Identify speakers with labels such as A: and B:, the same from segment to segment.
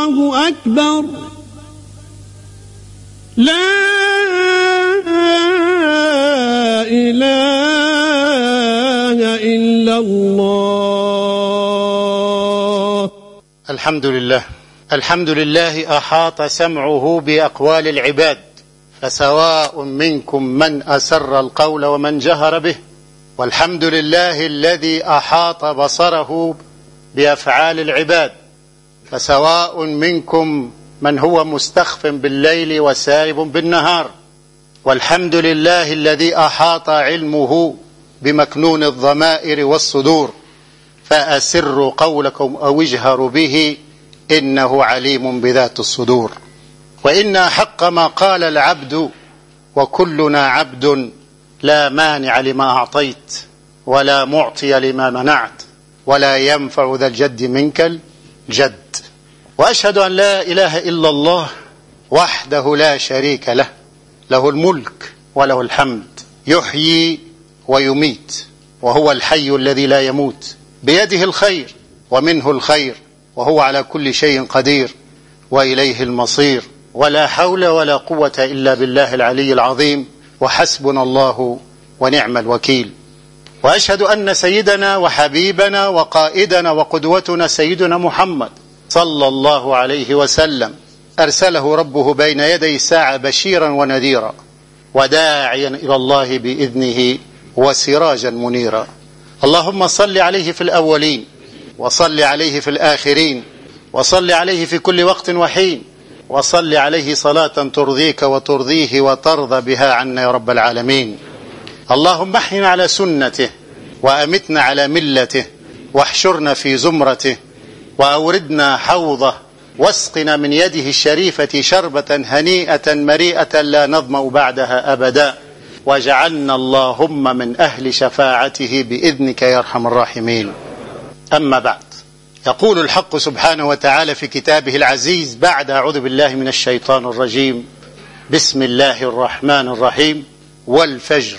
A: الله أكبر لا إله إلا الله.
B: الحمد لله أحاط سمعه بأقوال العباد، فسواء منكم من أسر القول ومن جهر به، والحمد لله الذي أحاط بصره بأفعال العباد، فسواء منكم من هو مستخف بالليل وسارب بالنهار، والحمد لله الذي أحاط علمه بمكنون الضمائر والصدور، فأسروا قولكم أو اجهروا به إنه عليم بذات الصدور. وإن أحق ما قال العبد وكلنا عبد، لا مانع لما أعطيت ولا معطي لما منعت ولا ينفع ذا الجد منك الجد. وأشهد أن لا إله إلا الله وحده لا شريك له، له الملك وله الحمد، يحيي ويميت، وهو الحي الذي لا يموت، بيده الخير ومنه الخير، وهو على كل شيء قدير وإليه المصير. ولا حول ولا قوة إلا بالله العلي العظيم، وحسبنا الله ونعم الوكيل. وأشهد أن سيدنا وحبيبنا وقائدنا وقدوتنا سيدنا محمد صلى الله عليه وسلم أرسله ربه بين يدي الساعة بشيرا ونذيرا، وداعيا إلى الله بإذنه وسراجا منيرا. اللهم صل عليه في الأولين، وصل عليه في الآخرين، وصل عليه في كل وقت وحين، وصل عليه صلاة ترضيك وترضيه وترضى بها عنا يا رب العالمين. اللهم احينا على سنته، وأمتنا على ملته، واحشرنا في زمرته، وأوردنا حوضه، واسقنا من يده الشريفة شربة هنيئة مريئة لا نظمأ بعدها أبدا، واجعلنا اللهم من أهل شفاعته بإذنك يا أرحم الراحمين. أما بعد، يقول الحق سبحانه وتعالى في كتابه العزيز بعد أعوذ بالله من الشيطان الرجيم: بسم الله الرحمن الرحيم، والفجر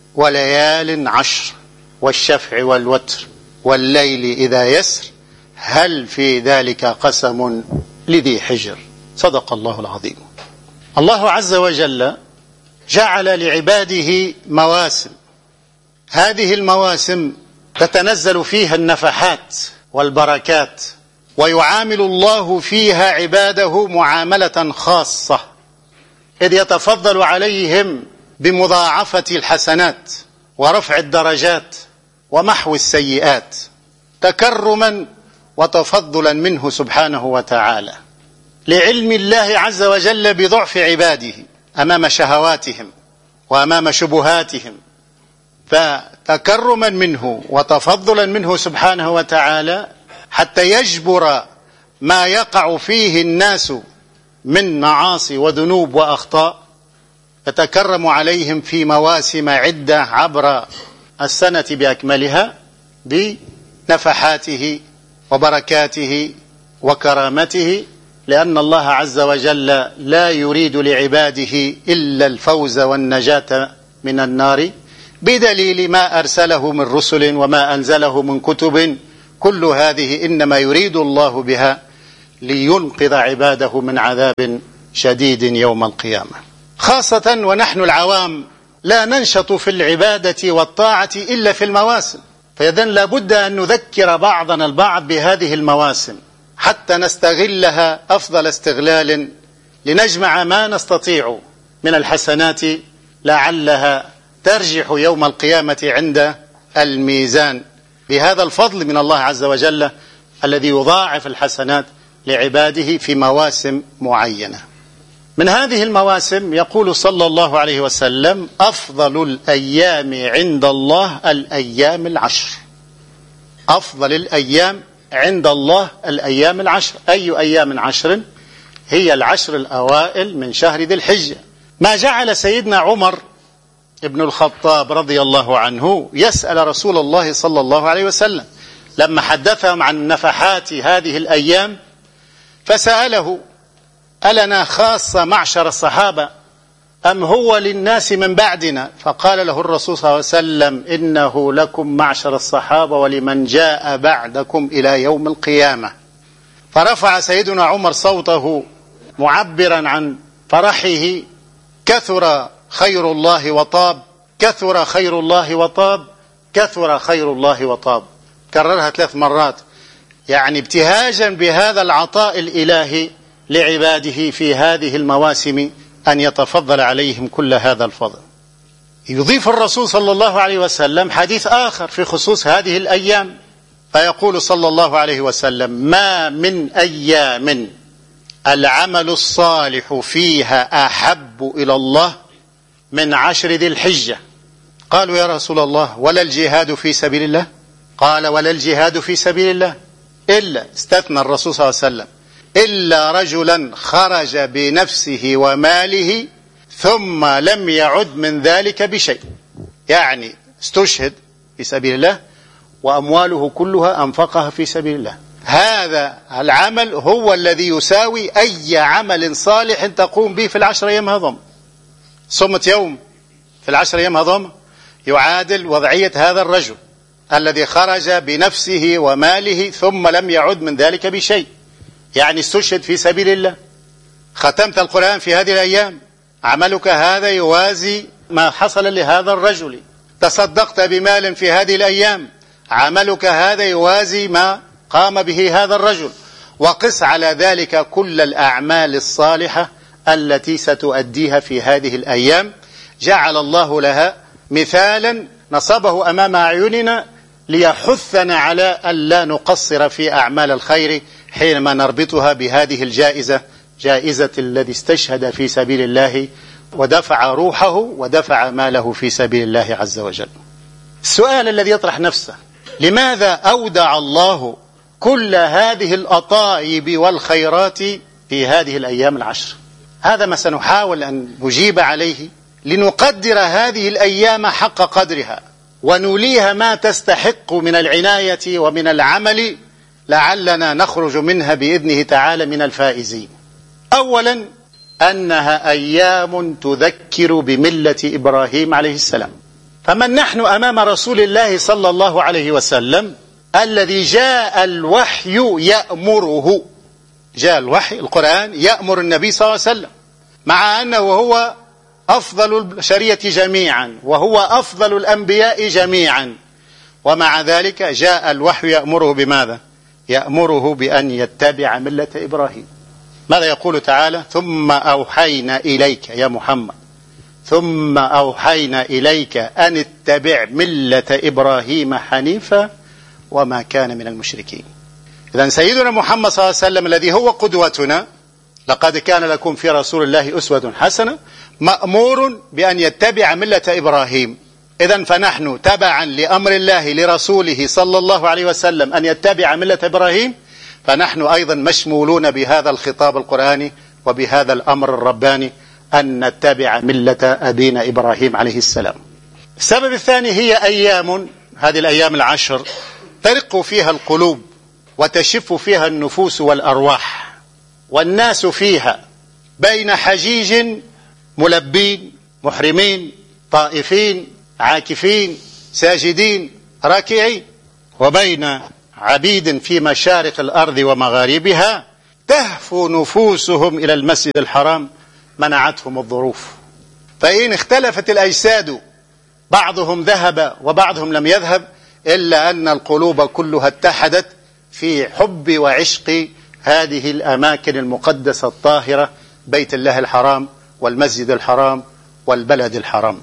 B: وليال عشر والشفع والوتر والليل إذا يسر هل في ذلك قسم لذي حجر. صدق الله العظيم. الله عز وجل جعل لعباده مواسم، هذه المواسم تتنزل فيها النفحات والبركات، ويعامل الله فيها عباده معاملة خاصة، إذ يتفضل عليهم بمضاعفة الحسنات ورفع الدرجات ومحو السيئات، تكرما وتفضلا منه سبحانه وتعالى، لعلم الله عز وجل بضعف عباده أمام شهواتهم وأمام شبهاتهم، فتكرما منه وتفضلا منه سبحانه وتعالى حتى يجبر ما يقع فيه الناس من معاصي وذنوب وأخطاء، يتكرم عليهم في مواسم عدة عبر السنة بأكملها بنفحاته وبركاته وكرامته، لأن الله عز وجل لا يريد لعباده إلا الفوز والنجاة من النار، بدليل ما أرسله من رسل وما أنزله من كتب، كل هذه إنما يريد الله بها لينقذ عباده من عذاب شديد يوم القيامة، خاصة ونحن العوام لا ننشط في العبادة والطاعة إلا في المواسم، فإذن لابد أن نذكر بعضنا البعض بهذه المواسم حتى نستغلها أفضل استغلال، لنجمع ما نستطيع من الحسنات لعلها ترجح يوم القيامة عند الميزان، بهذا الفضل من الله عز وجل الذي يضاعف الحسنات لعباده في مواسم معينة. من هذه المواسم يقول صلى الله عليه وسلم: أفضل الأيام عند الله الأيام العشر. أفضل الأيام عند الله الأيام العشر. أي أيام عشر؟ هي العشر الأوائل من شهر ذي الحجة. ما جعل سيدنا عمر ابن الخطاب رضي الله عنه يسأل رسول الله صلى الله عليه وسلم لما حدثهم عن نفحات هذه الأيام، فسأله: ألنا خاصة معشر الصحابة أم هو للناس من بعدنا؟ فقال له الرسول صلى الله عليه وسلم: إنه لكم معشر الصحابة ولمن جاء بعدكم إلى يوم القيامة. فرفع سيدنا عمر صوته معبرا عن فرحه: كثر خير الله وطاب، كثر خير الله وطاب، كثر خير الله وطاب. كررها 3 مرات، يعني ابتهاجا بهذا العطاء الإلهي لعباده في هذه المواسم، أن يتفضل عليهم كل هذا الفضل. يضيف الرسول صلى الله عليه وسلم حديث آخر في خصوص هذه الأيام، فيقول صلى الله عليه وسلم: ما من أيام العمل الصالح فيها أحب إلى الله من 10 ذي الحجة. قالوا: يا رسول الله، ولا الجهاد في سبيل الله؟ قال: ولا الجهاد في سبيل الله، إلا، استثنى الرسول صلى الله عليه وسلم، إلا رجلا خرج بنفسه وماله ثم لم يعد من ذلك بشيء، يعني استشهد في سبيل الله وأمواله كلها أنفقها في سبيل الله. هذا العمل هو الذي يساوي أي عمل صالح تقوم به في 10 أيام هذم. صمة يوم في 10 أيام هذم يعادل وضعية هذا الرجل الذي خرج بنفسه وماله ثم لم يعد من ذلك بشيء، يعني استشهد في سبيل الله. ختمت القرآن في هذه الأيام، عملك هذا يوازي ما حصل لهذا الرجل. تصدقت بمال في هذه الأيام، عملك هذا يوازي ما قام به هذا الرجل. وقس على ذلك كل الأعمال الصالحة التي ستؤديها في هذه الأيام. جعل الله لها مثالا نصبه أمام أعيننا ليحثنا على ألا نقصر في أعمال الخير حينما نربطها بهذه الجائزة، جائزة الذي استشهد في سبيل الله ودفع روحه ودفع ماله في سبيل الله عز وجل. السؤال الذي يطرح نفسه: لماذا أودع الله كل هذه الأطايب والخيرات في هذه الأيام 10؟ هذا ما سنحاول أن نجيب عليه، لنقدر هذه الأيام حق قدرها ونوليها ما تستحق من العناية ومن العمل، لعلنا نخرج منها بإذنه تعالى من الفائزين. أولا، أنها أيام تذكر بملة إبراهيم عليه السلام. فمن نحن أمام رسول الله صلى الله عليه وسلم الذي جاء الوحي يأمره، جاء الوحي القرآن يأمر النبي صلى الله عليه وسلم، مع أنه هو أفضل البشرية جميعا وهو أفضل الأنبياء جميعا، ومع ذلك جاء الوحي يأمره بماذا؟ يأمره بأن يتبع ملة إبراهيم. ماذا يقول تعالى؟ ثم أوحينا إليك يا محمد، ثم أوحينا إليك أن اتبع ملة إبراهيم حنيفا وما كان من المشركين. إذن سيدنا محمد صلى الله عليه وسلم الذي هو قدوتنا، لقد كان لكم في رسول الله أسوة حسنة، مأمور بأن يتبع ملة إبراهيم. إذن فنحن تبعا لأمر الله لرسوله صلى الله عليه وسلم أن يتبع ملة إبراهيم، فنحن أيضا مشمولون بهذا الخطاب القرآني وبهذا الأمر الرباني أن نتبع ملة أبينا إبراهيم عليه السلام. السبب الثاني هي أيام، هذه الأيام 10 ترق فيها القلوب وتشف فيها النفوس والأرواح، والناس فيها بين حجيج ملبين محرمين طائفين عاكفين ساجدين راكعين، وبين عبيد في مشارق الأرض ومغاربها تهفو نفوسهم إلى المسجد الحرام منعتهم الظروف. فإن اختلفت الأجساد، بعضهم ذهب وبعضهم لم يذهب، إلا أن القلوب كلها اتحدت في حب وعشق هذه الأماكن المقدسة الطاهرة، بيت الله الحرام والمسجد الحرام والبلد الحرام.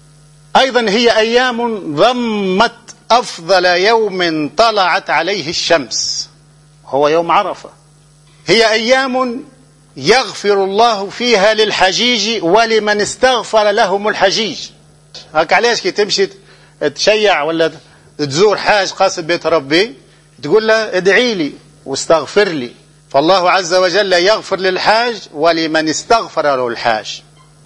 B: أيضا هي أيام ضمت أفضل يوم طلعت عليه الشمس، هو يوم عرفة. هي أيام يغفر الله فيها للحجيج ولمن استغفر لهم الحجيج. هك علاش كي تمشي تشيع ولا تزور حاج قاصد بيت ربي تقول له ادعي لي واستغفر لي، فالله عز وجل يغفر للحاج ولمن استغفر له الحاج.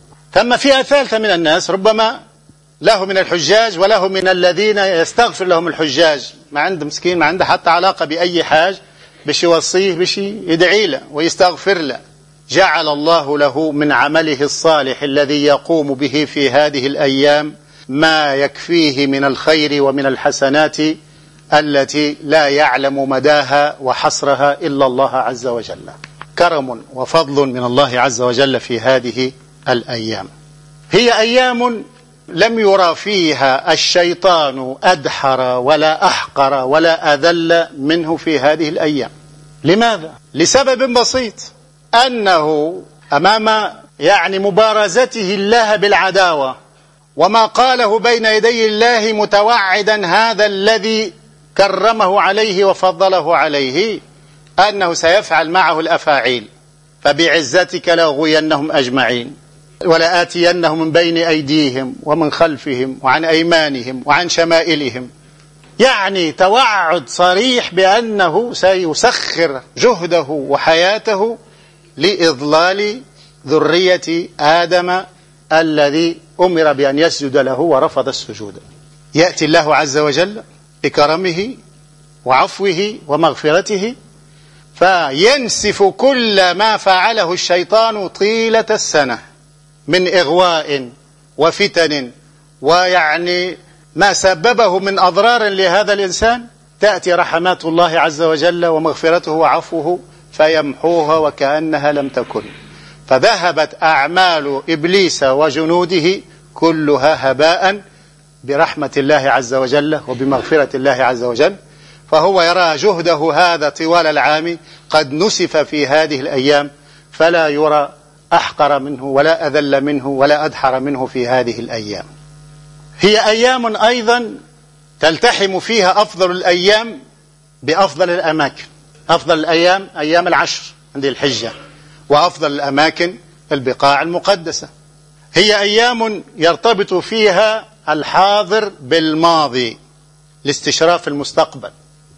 B: ثم فئة ثالثة من الناس ربما له من الحجاج وله من الذين يستغفر لهم الحجاج، ما عنده مسكين ما عنده حتى علاقة بأي حاج، باش يوصيه باش يدعي له ويستغفر له. جعل الله له من عمله الصالح الذي يقوم به في هذه الأيام ما يكفيه من الخير ومن الحسنات التي لا يعلم مداها وحصرها إلا الله عز وجل. كرم وفضل من الله عز وجل في هذه الأيام. هي أيام لم يرى فيها الشيطان أدحر ولا أحقر ولا أذل منه في هذه الأيام. لماذا؟ لسبب بسيط، أنه أمام مبارزته الله بالعداوة وما قاله بين يدي الله متوعدا هذا الذي كرمه عليه وفضله عليه أنه سيفعل معه الأفاعيل، فبعزتك لأغوينهم أجمعين ولآتينهم من بين أيديهم ومن خلفهم وعن أيمانهم وعن شمائلهم. توعد صريح بأنه سيسخر جهده وحياته لإضلال ذرية آدم الذي أمر بأن يسجد له ورفض السجود. يأتي الله عز وجل بكرمه وعفوه ومغفرته فينسف كل ما فعله الشيطان طيلة السنة من إغواء وفتن ما سببه من أضرار لهذا الإنسان، تأتي رحمات الله عز وجل ومغفرته وعفوه فيمحوها وكأنها لم تكن، فذهبت أعمال إبليس وجنوده كلها هباء برحمة الله عز وجل وبمغفرة الله عز وجل. فهو يرى جهده هذا طوال العام قد نسف في هذه الأيام، فلا يرى أحقر منه ولا أذل منه ولا أدحر منه في هذه الأيام. هي أيام أيضا تلتحم فيها أفضل الأيام بأفضل الأماكن. أفضل الأيام أيام العشر عند الحجة، وأفضل الأماكن البقاع المقدسة. هي أيام يرتبط فيها الحاضر بالماضي لاستشراف المستقبل.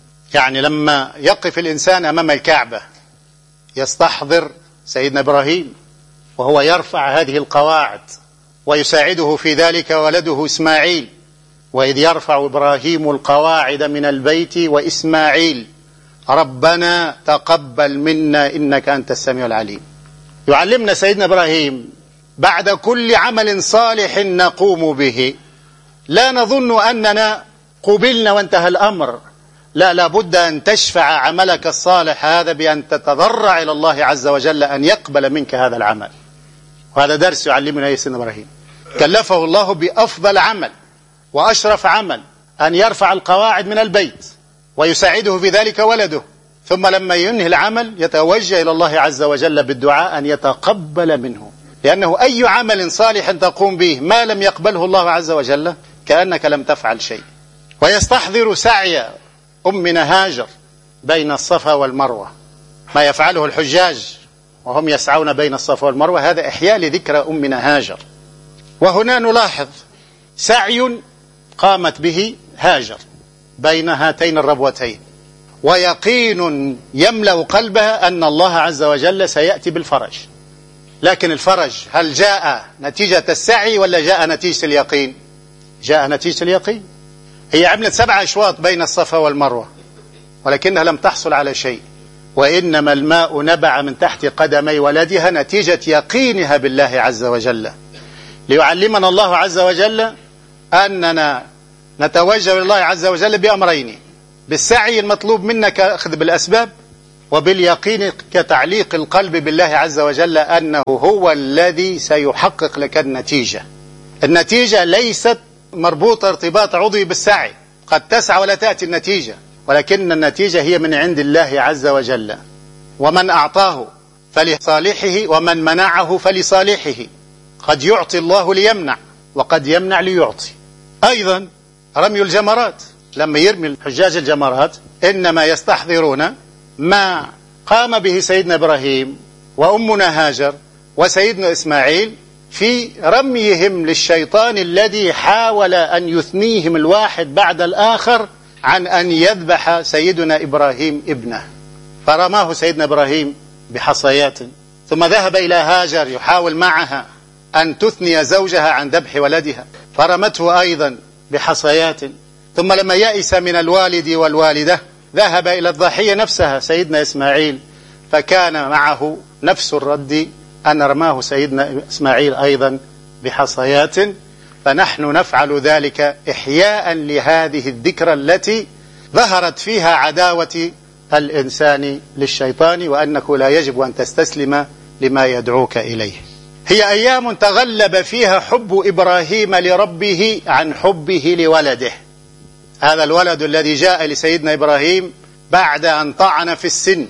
B: لما يقف الإنسان أمام الكعبة يستحضر سيدنا إبراهيم وهو يرفع هذه القواعد ويساعده في ذلك ولده إسماعيل، وإذ يرفع إبراهيم القواعد من البيت وإسماعيل ربنا تقبل منا إنك أنت السميع العليم. يعلمنا سيدنا إبراهيم بعد كل عمل صالح نقوم به لا نظن أننا قبلنا وانتهى الأمر، لا، لابد أن تشفع عملك الصالح هذا بأن تتضرع إلى الله عز وجل أن يقبل منك هذا العمل. وهذا درس يعلمنا سيدنا إبراهيم، كلفه الله بأفضل عمل وأشرف عمل أن يرفع القواعد من البيت ويساعده في ذلك ولده، ثم لما ينهي العمل يتوجه إلى الله عز وجل بالدعاء أن يتقبل منه، لأنه أي عمل صالح تقوم به ما لم يقبله الله عز وجل كأنك لم تفعل شيء. ويستحضر سعي أمنا هاجر بين الصفا والمروة، ما يفعله الحجاج وهم يسعون بين الصفا والمروة، هذا إحياء لذكرى أمنا هاجر. وهنا نلاحظ سعي قامت به هاجر بين هاتين الربوتين، ويقين يملأ قلبها أن الله عز وجل سيأتي بالفرج. لكن الفرج هل جاء نتيجة السعي ولا جاء نتيجة اليقين؟ جاء نتيجة اليقين. هي عملت 7 أشواط بين الصفا والمروة ولكنها لم تحصل على شيء، وإنما الماء نبع من تحت قدمي ولدها نتيجة يقينها بالله عز وجل. ليعلمنا الله عز وجل أننا نتوجه إلى الله عز وجل بأمرين: بالسعي المطلوب منك أخذ بالأسباب، وباليقين كتعليق القلب بالله عز وجل أنه هو الذي سيحقق لك النتيجة. النتيجة ليست مربوطة ارتباط عضوي بالسعي، قد تسعى ولا تأتي النتيجة، ولكن النتيجة هي من عند الله عز وجل. ومن أعطاه فلصالحه ومن منعه فلصالحه. قد يعطي الله ليمنع وقد يمنع ليعطي. أيضا رمي الجمرات، لما يرمي الحجاج الجمرات إنما يستحضرون ما قام به سيدنا إبراهيم وأمنا هاجر وسيدنا إسماعيل في رميهم للشيطان الذي حاول أن يثنيهم الواحد بعد الآخر عن أن يذبح سيدنا إبراهيم ابنه، فرماه سيدنا إبراهيم بحصيات، ثم ذهب إلى هاجر يحاول معها أن تثني زوجها عن ذبح ولدها، فرمته أيضا بحصيات. ثم لما يأس من الوالد والوالدة ذهب إلى الضحية نفسها سيدنا إسماعيل، فكان معه نفس الرد أن رماه سيدنا إسماعيل أيضا بحصيات. فنحن نفعل ذلك إحياء لهذه الذكرى التي ظهرت فيها عداوة الإنسان للشيطان، وأنك لا يجب أن تستسلم لما يدعوك إليه. هي أيام تغلب فيها حب إبراهيم لربه عن حبه لولده. هذا الولد الذي جاء لسيدنا إبراهيم بعد أن طعن في السن.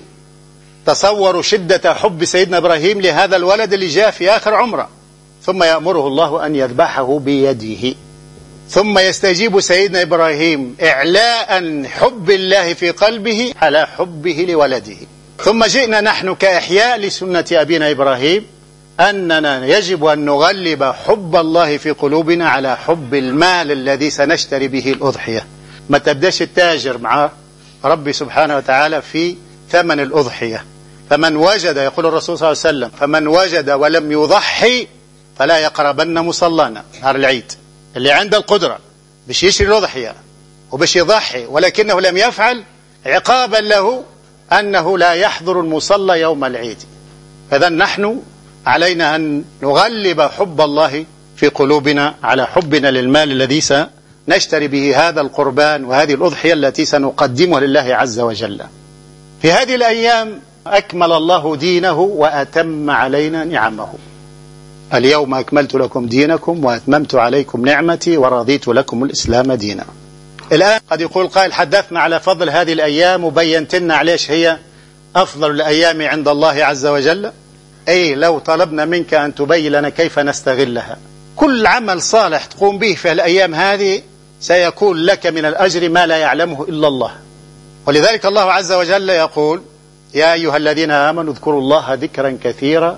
B: تصوروا شدة حب سيدنا إبراهيم لهذا الولد اللي جاء في آخر عمره، ثم يأمره الله أن يذبحه بيده، ثم يستجيب سيدنا إبراهيم إعلاء حب الله في قلبه على حبه لولده. ثم جئنا نحن كإحياء لسنة أبينا إبراهيم أننا يجب أن نغلب حب الله في قلوبنا على حب المال الذي سنشتري به الأضحية. ما تبدأش التاجر مع ربي سبحانه وتعالى في ثمن الأضحية. فمن وجد، يقول الرسول صلى الله عليه وسلم، فمن وجد ولم يضحي فلا يقربن مصلانا نهار العيد. اللي عنده القدرة باش يشتري الأضحية وباش يضحي ولكنه لم يفعل، عقابا له أنه لا يحضر المصلى يوم العيد. إذا نحن علينا أن نغلب حب الله في قلوبنا على حبنا للمال الذي سنشتري به هذا القربان وهذه الأضحية التي سنقدمها لله عز وجل. في هذه الأيام أكمل الله دينه وأتم علينا نعمه. اليوم أكملت لكم دينكم وأتممت عليكم نعمتي ورضيت لكم الإسلام دينا. الآن قد يقول قائل حدثنا على فضل هذه الأيام وبينت لنا عليش هي أفضل الأيام عند الله عز وجل. أي لو طلبنا منك أن تبين لنا كيف نستغلها. كل عمل صالح تقوم به في الأيام هذه سيكون لك من الأجر ما لا يعلمه إلا الله. ولذلك الله عز وجل يقول: يا أيها الذين آمنوا اذكروا الله ذكرا كثيرا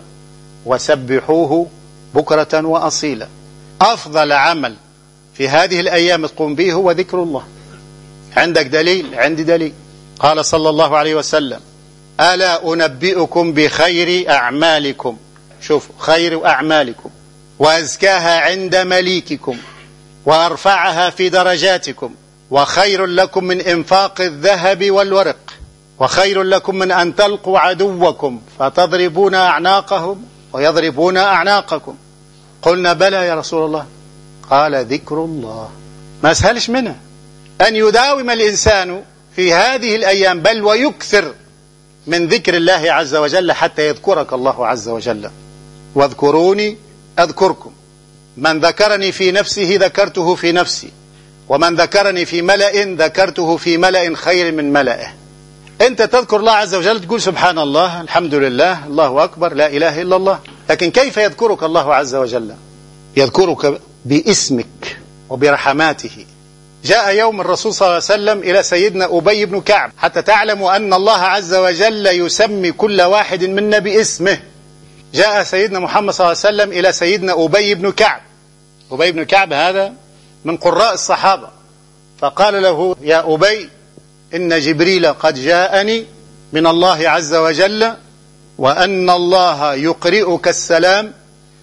B: وسبحوه بكرة وأصيلا. أفضل عمل في هذه الأيام تقوم به هو ذكر الله. عندك دليل؟ عندي دليل. قال صلى الله عليه وسلم: ألا أنبئكم بخير أعمالكم، شوفوا خير أعمالكم، وأزكاها عند مليككم، وأرفعها في درجاتكم، وخير لكم من إنفاق الذهب والورق، وخير لكم من أن تلقوا عدوكم فتضربون أعناقهم ويضربون أعناقكم. قلنا: بلى يا رسول الله. قال: ذكر الله. ما أسهلش منها أن يداوم الإنسان في هذه الأيام، بل ويكثر من ذكر الله عز وجل حتى يذكرك الله عز وجل. واذكروني أذكركم. من ذكرني في نفسه ذكرته في نفسي، ومن ذكرني في ملأ ذكرته في ملأ خير من ملئه. أنت تذكر الله عز وجل، تقول سبحان الله، الحمد لله، الله أكبر، لا إله إلا الله. لكن كيف يذكرك الله عز وجل؟ يذكرك باسمك وبرحماته. جاء يوم الرسول صلى الله عليه وسلم إلى سيدنا أبي بن كعب حتى تعلموا أن الله عز وجل يسمي كل واحد منا باسمه. جاء سيدنا محمد صلى الله عليه وسلم إلى سيدنا أبي بن كعب. أبي بن كعب هذا من قراء الصحابة. فقال له: يا أبي، إن جبريل قد جاءني من الله عز وجل، وأن الله يقرئك السلام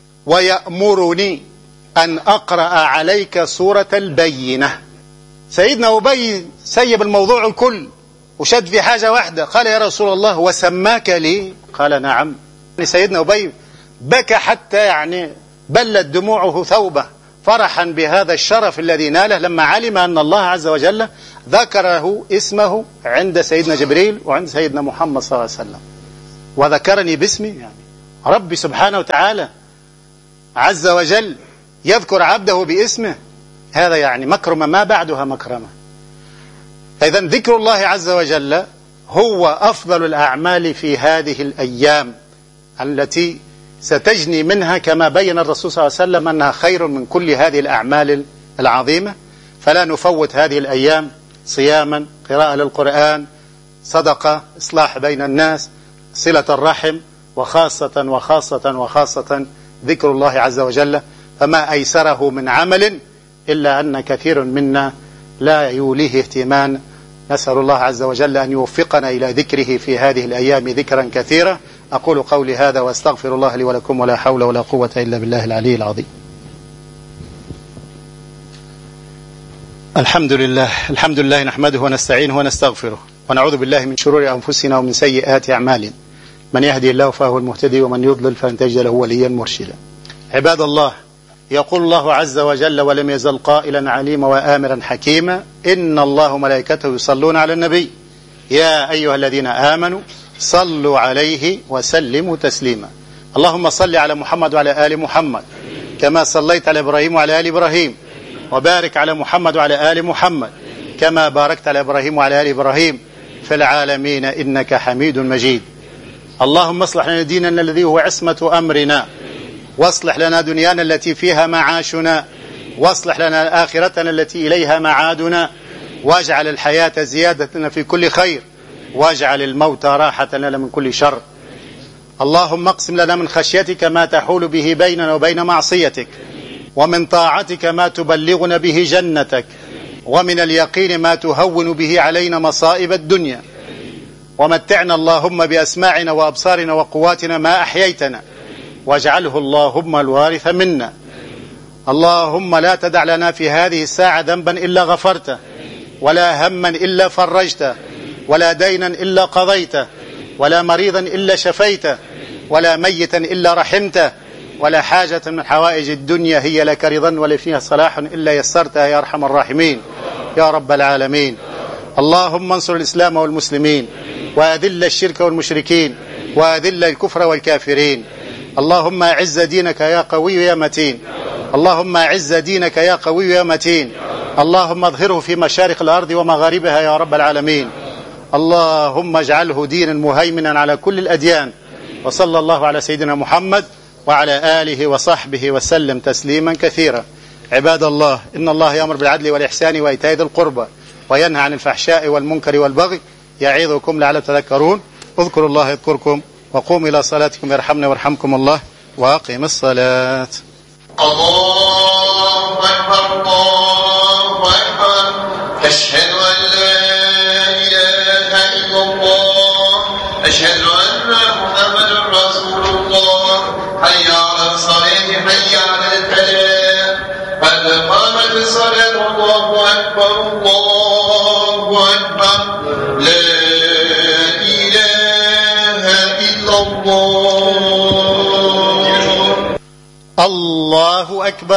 B: ويأمرني أن أقرأ عليك سورة البينة. سيدنا أبي سيب الموضوع الكل وشد في حاجة واحدة. قال: يا رسول الله، وسماك لي؟ قال: نعم. سيدنا أبي بكى حتى بلت دموعه ثوبه فرحا بهذا الشرف الذي ناله لما علم أن الله عز وجل ذكره اسمه عند سيدنا جبريل وعند سيدنا محمد صلى الله عليه وسلم. وذكرني باسمي، ربي سبحانه وتعالى عز وجل يذكر عبده باسمه. هذا مكرمة ما بعدها مكرمة. إذن ذكر الله عز وجل هو أفضل الأعمال في هذه الأيام التي ستجني منها كما بين الرسول صلى الله عليه وسلم أنها خير من كل هذه الأعمال العظيمة. فلا نفوت هذه الأيام صياما، قراءة للقرآن، صدقة، إصلاح بين الناس، صلة الرحم، وخاصة وخاصة وخاصة ذكر الله عز وجل. فما أيسره من عمل إلا أن كثير منا لا يوليه اهتمام. نسأل الله عز وجل أن يوفقنا إلى ذكره في هذه الأيام ذكرا كثيرا. أقول قولي هذا وأستغفر الله لي ولكم، ولا حول ولا قوة إلا بالله العلي العظيم. الحمد لله نحمده ونستعينه ونستغفره، ونعوذ بالله من شرور أنفسنا ومن سيئات أعمالنا. من يهدي الله فهو المهتدي، ومن يضلل فلن تجد له وليا مرشدا. عباد الله، يقول الله عز وجل: ولم يزل قائلا عليما وآمرا حكيما إن الله وملائكته يصلون على النبي يا أيها الذين آمنوا صلوا عليه وسلموا تسليما. اللهم صل على محمد وعلى آل محمد كما صليت على إبراهيم وعلى آل إبراهيم، وبارك على محمد وعلى آل محمد كما باركت على إبراهيم وعلى آل إبراهيم في العالمين إنك حميد مجيد. اللهم اصلح لنا ديننا الذي هو عصمة أمرنا، واصلح لنا دنيانا التي فيها معاشنا، واصلح لنا آخرتنا التي إليها معادنا، واجعل الحياة زيادتنا في كل خير، واجعل الموت راحة لنا من كل شر. اللهم اقسم لنا من خشيتك ما تحول به بيننا وبين معصيتك، ومن طاعتك ما تبلغنا به جنتك، ومن اليقين ما تهون به علينا مصائب الدنيا. ومتعنا اللهم بأسماعنا وأبصارنا وقواتنا ما أحييتنا، واجعله اللهم الوارث منا. اللهم لا تدع لنا في هذه الساعة ذنبا إلا غفرته، ولا هما إلا فرجته، ولا دينا إلا قضيته، ولا مريضا إلا شفيته، ولا ميتا إلا رحمته، ولا حاجة من حوائج الدنيا هي لك رضا ولا فيها صلاح إلا يسرتها يا أرحم الراحمين يا رب العالمين. اللهم انصر الإسلام والمسلمين، وأذل الشرك والمشركين، وأذل الكفر والكافرين. اللهم أعز دينك يا قوي يا متين، اللهم أعز دينك يا قوي يا متين. اللهم اظهره في مشارق الأرض ومغاربها يا رب العالمين. اللهم اجعله دينا مهيمنا على كل الأديان. وصلى الله على سيدنا محمد وعلى آله وصحبه وسلم تسليما كثيرا. عباد الله، إن الله يأمر بالعدل والإحسان وإيتاء ذي القربى وينهى عن الفحشاء والمنكر والبغي يعظكم لعلكم تذكرون. اذكروا الله يذكركم، وقوموا إلى صلاتكم يرحمنا ويرحمكم الله، وأقم الصلاة.
C: الله أكبر الله أكبر، أشهد أن لا إله إلا الله، أشهد أن محمدا رسول الله. حي على الصلاة، حي على الفلاح، قد قامت الصلاة. الله أكبر الله أكبر، لا إله إلا الله.
B: الله أكبر.